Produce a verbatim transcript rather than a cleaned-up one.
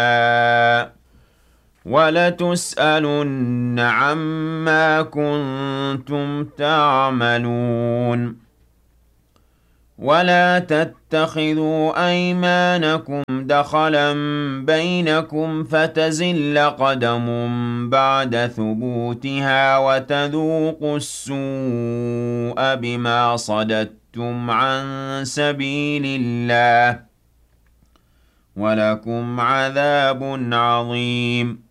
وَلَتُسْأَلُنَّ عَمَّا كُنتُمْ تَعْمَلُونَ وَلَا تَتَّخِذُوا أَيْمَانَكُمْ دَخَلًا بَيْنَكُمْ فَتَزِلَّ قَدَمٌ بَعْدَ ثُبُوتِهَا وَتَذُوقُوا السُّوءَ بِمَا صَدَدتُّمْ عَن سَبِيلِ اللَّهِ ۖ وَلَكُمْ عَذَابٌ عَظِيمٌ